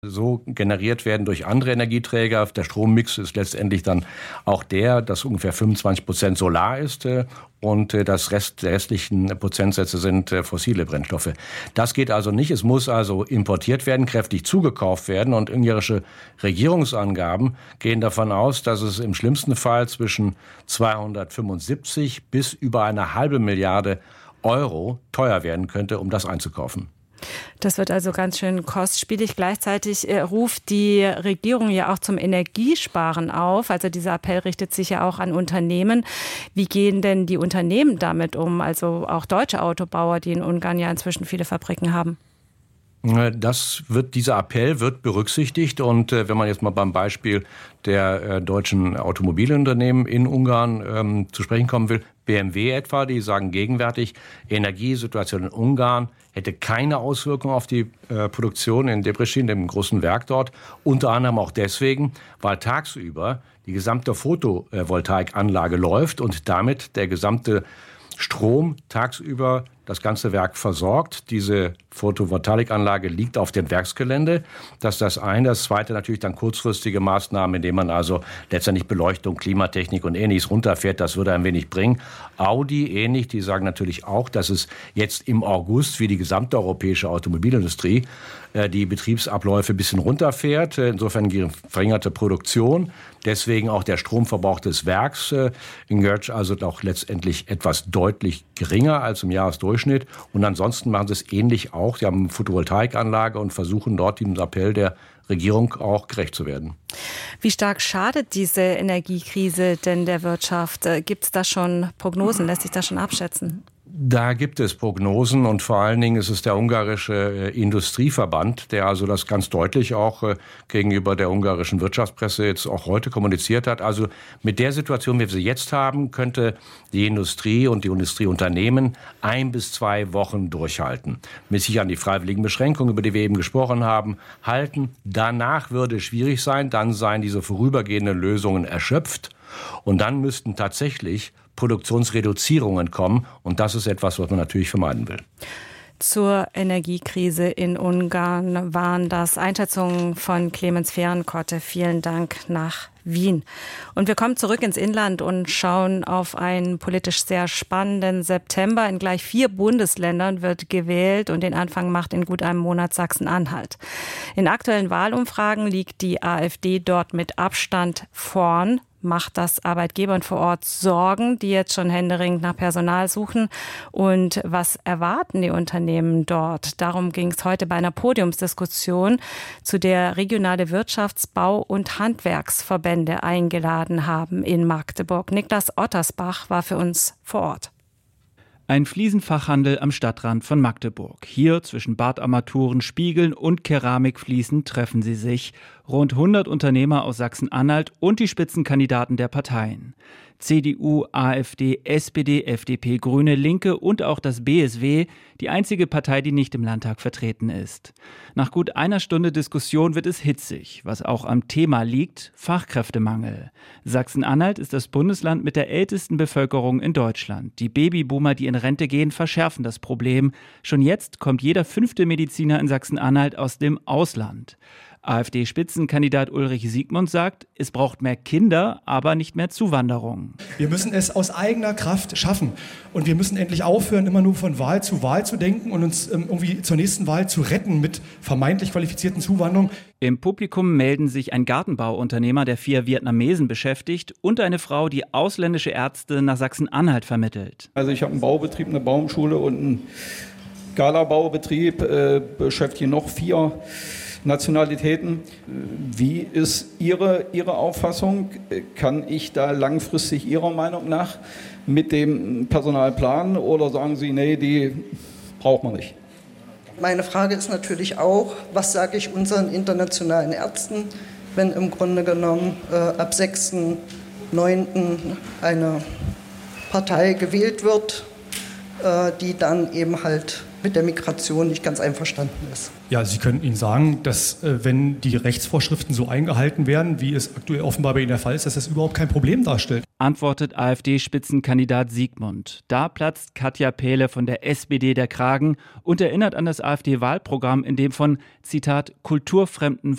so generiert werden durch andere Energieträger. Der Strommix ist letztendlich dann auch der, dass ungefähr 25% Solar ist und der restlichen Prozentsätze sind fossile Brennstoffe. Das geht also nicht. Es muss also importiert werden, kräftig zugekauft werden, und ungarische Regierungsangaben gehen davon aus, dass es im schlimmsten Fall zwischen 275 bis über 1,5 Milliarde Euro teuer werden könnte, um das einzukaufen. Das wird also ganz schön kostspielig. Gleichzeitig ruft die Regierung ja auch zum Energiesparen auf. Also dieser Appell richtet sich ja auch an Unternehmen. Wie gehen denn die Unternehmen damit um? Also auch deutsche Autobauer, die in Ungarn ja inzwischen viele Fabriken haben. Dieser Appell wird berücksichtigt, und wenn man jetzt mal beim Beispiel der deutschen Automobilunternehmen in Ungarn zu sprechen kommen will, BMW etwa, die sagen gegenwärtig, Energiesituation in Ungarn hätte keine Auswirkung auf die Produktion in Debrecen, dem großen Werk dort, unter anderem auch deswegen, weil tagsüber die gesamte Photovoltaikanlage läuft und damit der gesamte Strom tagsüber das ganze Werk versorgt. Diese Photovoltaikanlage liegt auf dem Werksgelände. Das ist das eine. Das zweite natürlich dann kurzfristige Maßnahmen, indem man also letztendlich Beleuchtung, Klimatechnik und Ähnliches runterfährt. Das würde ein wenig bringen. Audi ähnlich, die sagen natürlich auch, dass es jetzt im August wie die gesamte europäische Automobilindustrie die Betriebsabläufe ein bisschen runterfährt. Insofern verringerte Produktion. Deswegen auch der Stromverbrauch des Werks in Görz also auch letztendlich etwas deutlich geringer als im Jahresdurchschnitt. Und ansonsten machen sie es ähnlich auch. Sie haben eine Photovoltaikanlage und versuchen dort dem Appell der Regierung auch gerecht zu werden. Wie stark schadet diese Energiekrise denn der Wirtschaft? Gibt es da schon Prognosen? Lässt sich das schon abschätzen? Da gibt es Prognosen, und vor allen Dingen ist es der ungarische Industrieverband, der also das ganz deutlich auch gegenüber der ungarischen Wirtschaftspresse jetzt auch heute kommuniziert hat. Also mit der Situation, wie wir sie jetzt haben, könnte die Industrie und die Industrieunternehmen 1 bis 2 Wochen durchhalten. Mit sich an die freiwilligen Beschränkungen, über die wir eben gesprochen haben, halten. Danach würde es schwierig sein, dann seien diese vorübergehenden Lösungen erschöpft, und dann müssten tatsächlich Produktionsreduzierungen kommen. Und das ist etwas, was man natürlich vermeiden will. Zur Energiekrise in Ungarn waren das Einschätzungen von Clemens Fehrenkotte. Vielen Dank nach Wien. Und wir kommen zurück ins Inland und schauen auf einen politisch sehr spannenden September. In gleich 4 Bundesländern wird gewählt, und den Anfang macht in gut einem Monat Sachsen-Anhalt. In aktuellen Wahlumfragen liegt die AfD dort mit Abstand vorn. Macht das Arbeitgebern vor Ort Sorgen, die jetzt schon händeringend nach Personal suchen? Und was erwarten die Unternehmen dort? Darum ging es heute bei einer Podiumsdiskussion, zu der regionale Wirtschafts-, Bau- und Handwerksverbände eingeladen haben in Magdeburg. Niklas Ottersbach war für uns vor Ort. Ein Fliesenfachhandel am Stadtrand von Magdeburg. Hier zwischen Badarmaturen, Spiegeln und Keramikfliesen treffen sie sich. Rund 100 Unternehmer aus Sachsen-Anhalt und die Spitzenkandidaten der Parteien. CDU, AfD, SPD, FDP, Grüne, Linke und auch das BSW, die einzige Partei, die nicht im Landtag vertreten ist. Nach gut einer Stunde Diskussion wird es hitzig, was auch am Thema liegt: Fachkräftemangel. Sachsen-Anhalt ist das Bundesland mit der ältesten Bevölkerung in Deutschland. Die Babyboomer, die in Rente gehen, verschärfen das Problem. Schon jetzt kommt jeder 5. Mediziner in Sachsen-Anhalt aus dem Ausland. AfD-Spitzenkandidat Ulrich Siegmund sagt, es braucht mehr Kinder, aber nicht mehr Zuwanderung. Wir müssen es aus eigener Kraft schaffen. Und wir müssen endlich aufhören, immer nur von Wahl zu denken und uns irgendwie zur nächsten Wahl zu retten mit vermeintlich qualifizierten Zuwanderung. Im Publikum melden sich ein Gartenbauunternehmer, der 4 Vietnamesen beschäftigt, und eine Frau, die ausländische Ärzte nach Sachsen-Anhalt vermittelt. Also ich habe einen Baubetrieb, eine Baumschule und einen Galabaubetrieb, beschäftige noch 4 Nationalitäten. Wie ist Ihre Auffassung? Kann ich da langfristig Ihrer Meinung nach mit dem Personal planen, oder sagen Sie, nee, die braucht man nicht? Meine Frage ist natürlich auch, was sage ich unseren internationalen Ärzten, wenn im Grunde genommen ab 6.9. eine Partei gewählt wird, die dann eben halt mit der Migration nicht ganz einverstanden ist. Ja, Sie könnten Ihnen sagen, dass wenn die Rechtsvorschriften so eingehalten werden, wie es aktuell offenbar bei Ihnen der Fall ist, dass das überhaupt kein Problem darstellt. antwortet AfD-Spitzenkandidat Siegmund. Da platzt Katja Pähle von der SPD der Kragen und erinnert an das AfD-Wahlprogramm, in dem von, Zitat, kulturfremden